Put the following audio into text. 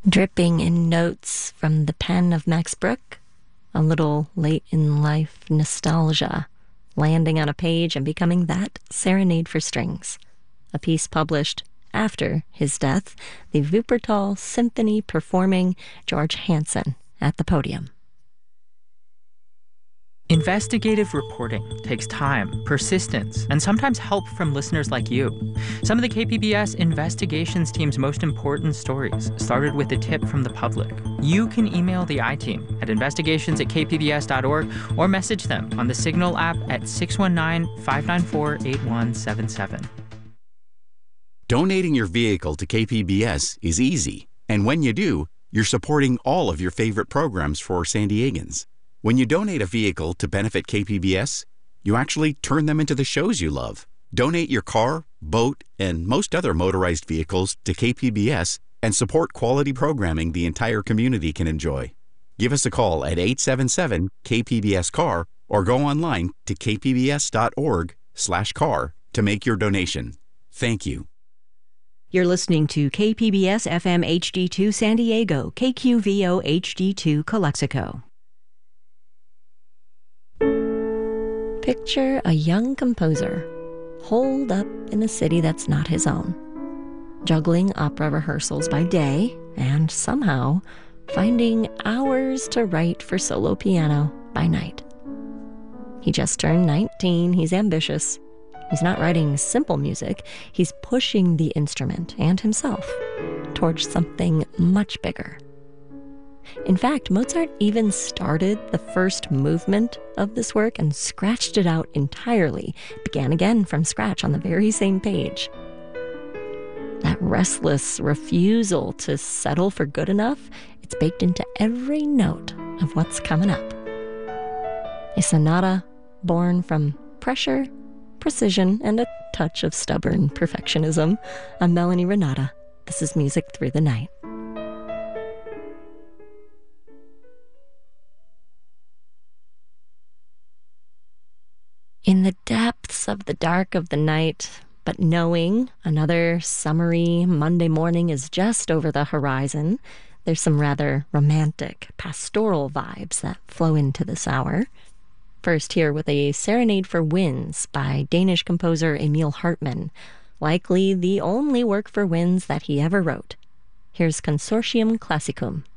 Dripping in notes from the pen of Max Brooke, a little late-in-life nostalgia, landing on a page and becoming that Serenade for Strings, a piece published after his death, the Wuppertal Symphony performing George Hansen at the podium. Investigative reporting takes time, persistence, and sometimes help from listeners like you. Some of the KPBS investigations team's most important stories started with a tip from the public. You can email the I-Team at investigations@kpbs.org or message them on the Signal app at 619-594-8177. Donating your vehicle to KPBS is easy, and when you do, you're supporting all of your favorite programs for San Diegans. When you donate a vehicle to benefit KPBS, you actually turn them into the shows you love. Donate your car, boat, and most other motorized vehicles to KPBS and support quality programming the entire community can enjoy. Give us a call at 877-KPBS-CAR or go online to kpbs.org/car to make your donation. Thank you. You're listening to KPBS FM HD2 San Diego, KQVO HD2 Calexico. Picture a young composer holed up in a city that's not his own, juggling opera rehearsals by day and somehow finding hours to write for solo piano by night. He just turned 19, he's ambitious. He's not writing simple music, he's pushing the instrument and himself towards something much bigger. In fact, Mozart even started the first movement of this work and scratched it out entirely, began again from scratch on the very same page. That restless refusal to settle for good enough, it's baked into every note of what's coming up. A sonata born from pressure, precision, and a touch of stubborn perfectionism. I'm Melanie Renata. This is Music Through the Night. In the depths of the dark of the night, but knowing another summery Monday morning is just over the horizon, there's some rather romantic, pastoral vibes that flow into this hour. First here with a Serenade for Winds by Danish composer Emil Hartmann, likely the only work for winds that he ever wrote. Here's Consortium Classicum.